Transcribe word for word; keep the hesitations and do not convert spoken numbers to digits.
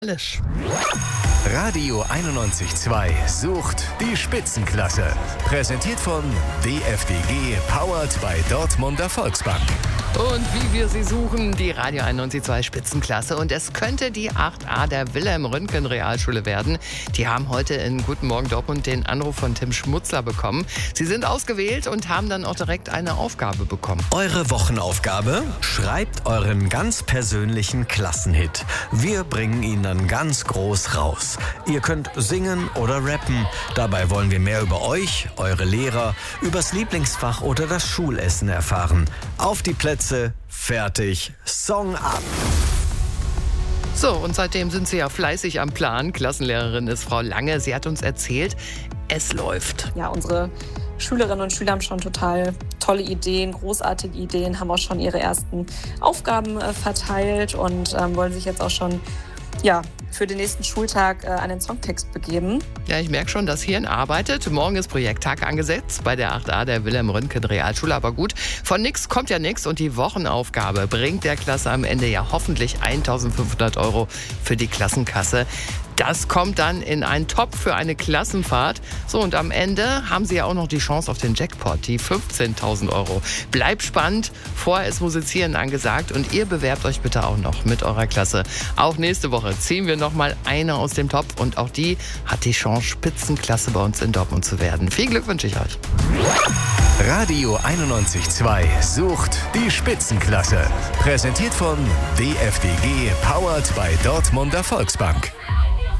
Lisch. Radio einundneunzig Komma zwei sucht die Spitzenklasse. Präsentiert von D F D G, powered by Dortmunder Volksbank. Und wie wir sie suchen, die Radio einundneunzig Komma zwei Spitzenklasse. Und es könnte die acht a der Wilhelm-Röntgen-Realschule werden. Die haben heute in Guten Morgen Dortmund den Anruf von Tim Schmutzler bekommen. Sie sind ausgewählt und haben dann auch direkt eine Aufgabe bekommen. Eure Wochenaufgabe? Schreibt euren ganz persönlichen Klassenhit. Wir bringen ihn dann ganz groß raus. Ihr könnt singen oder rappen. Dabei wollen wir mehr über euch, eure Lehrer, übers Lieblingsfach oder das Schulessen erfahren. Auf die Plätze, fertig, Song ab! So, und seitdem sind Sie ja fleißig am Plan. Klassenlehrerin ist Frau Lange. Sie hat uns erzählt, es läuft. Ja, unsere Schülerinnen und Schüler haben schon total tolle Ideen, großartige Ideen, haben auch schon ihre ersten Aufgaben äh, verteilt und ähm, wollen sich jetzt auch schon ja, für den nächsten Schultag äh, einen Songtext begeben. Ja, ich merke schon, das Hirn arbeitet. Morgen ist Projekttag angesetzt bei der acht a der Wilhelm-Röntgen-Realschule. Aber gut, von nix kommt ja nix und die Wochenaufgabe bringt der Klasse am Ende ja hoffentlich eintausendfünfhundert Euro für die Klassenkasse. Das kommt dann in einen Topf für eine Klassenfahrt. So, und am Ende haben Sie ja auch noch die Chance auf den Jackpot, die fünfzehntausend Euro. Bleibt spannend, vorher ist Musizieren angesagt und ihr bewerbt euch bitte auch noch mit eurer Klasse. Auch nächste Woche ziehen wir noch mal eine aus dem Topf und auch die hat die Chance, Spitzenklasse bei uns in Dortmund zu werden. Viel Glück wünsche ich euch. Radio einundneunzig Komma zwei sucht die Spitzenklasse. Präsentiert von D F D G, powered by Dortmunder Volksbank.